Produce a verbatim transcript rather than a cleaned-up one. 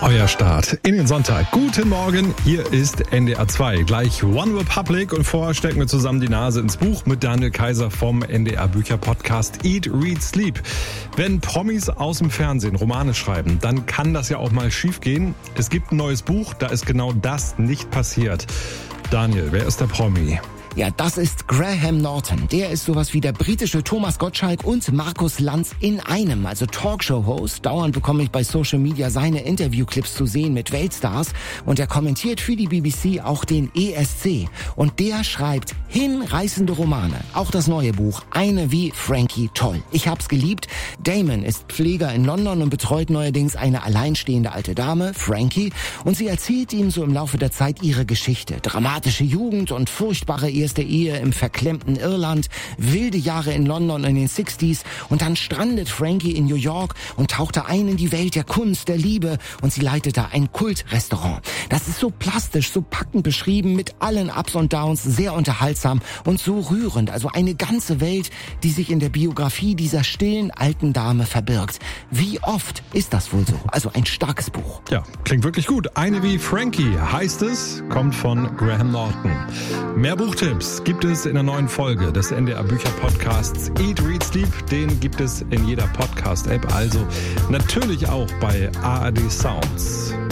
Euer Start in den Sonntag. Guten Morgen, hier ist N D R zwei. Gleich One Republic und vorher stecken wir zusammen die Nase ins Buch mit Daniel Kaiser vom N D R Bücher Podcast Eat, Read, Sleep. Wenn Promis aus dem Fernsehen Romane schreiben, dann kann das ja auch mal schief gehen. Es gibt ein neues Buch, da ist genau das nicht passiert. Daniel, wer ist der Promi? Ja, das ist Graham Norton. Der ist sowas wie der britische Thomas Gottschalk und Markus Lanz in einem, also Talkshow-Host. Dauernd bekomme ich bei Social Media seine Interviewclips zu sehen mit Weltstars. Und er kommentiert für die B B C auch den E S C. Und der schreibt hinreißende Romane. Auch das neue Buch, Eine wie Frankie, toll. Ich hab's geliebt. Damon ist Pfleger in London und betreut neuerdings eine alleinstehende alte Dame, Frankie. Und sie erzählt ihm so im Laufe der Zeit ihre Geschichte. Dramatische Jugend und furchtbare Ehe der Ehe im verklemmten Irland, wilde Jahre in London in den sechziger und dann strandet Frankie in New York und tauchte ein in die Welt der Kunst, der Liebe und sie leitet da ein Kultrestaurant. Das ist so plastisch, so packend beschrieben, mit allen Ups und Downs, sehr unterhaltsam und so rührend. Also eine ganze Welt, die sich in der Biografie dieser stillen alten Dame verbirgt. Wie oft ist das wohl so? Also ein starkes Buch. Ja, klingt wirklich gut. Eine wie Frankie heißt es, kommt von Graham Norton. Mehr Buchtipps gibt es in der neuen Folge des N D R Bücher Podcasts Eat, Read, Sleep. Den gibt es in jeder Podcast-App, also natürlich auch bei A R D Sounds.